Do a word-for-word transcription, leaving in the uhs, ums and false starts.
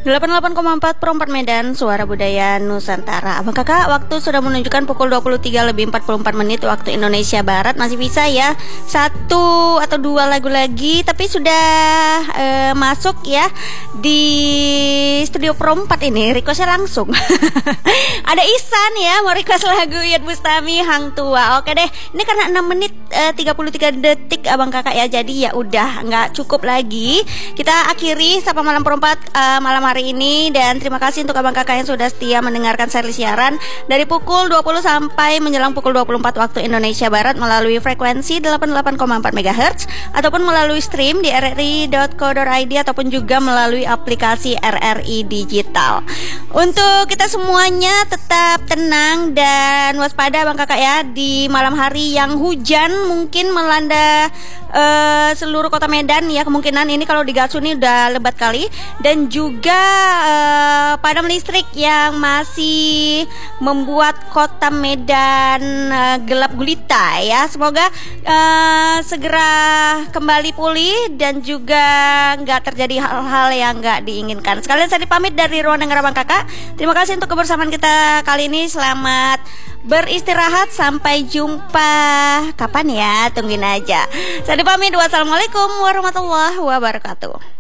delapan puluh delapan koma empat Pro empat Medan, Suara Budaya Nusantara. Abang kakak, waktu sudah menunjukkan pukul dua puluh tiga lebih empat puluh empat menit waktu Indonesia Barat. Masih bisa ya, satu atau dua lagu lagi. Tapi sudah eh, masuk ya di studio Pro empat ini. Requestnya langsung ada Ihsan ya, mau request lagu Iyeth Bustami, Hang Tua. Oke deh, ini karena enam menit eh, tiga puluh tiga detik abang kakak ya. Jadi ya udah nggak cukup lagi. Kita akhiri Sapa Malam Pro empat eh, malam hari ini, dan terima kasih untuk abang kakak yang sudah setia mendengarkan seri siaran dari pukul dua puluh sampai menjelang pukul dua puluh empat waktu Indonesia Barat melalui frekuensi delapan puluh delapan koma empat megahertz ataupun melalui stream di r r i dot co dot i d ataupun juga melalui aplikasi R R I Digital. Untuk kita semuanya tetap tenang dan waspada abang kakak ya, di malam hari yang hujan mungkin melanda uh, seluruh kota Medan ya, kemungkinan ini kalau di Gatsu ini udah lebat kali, dan juga uh, padam listrik yang masih membuat kota Medan uh, gelap gulita ya. Semoga uh, segera kembali pulih dan juga nggak terjadi hal-hal yang nggak diinginkan. Sekalian saya dipamit dari ruang dengar abang kakak. Terima kasih untuk kebersamaan kita kali ini. Selamat beristirahat, sampai jumpa kapan ya, tungguin aja. Saya dipamit. Wassalamualaikum warahmatullahi wabarakatuh.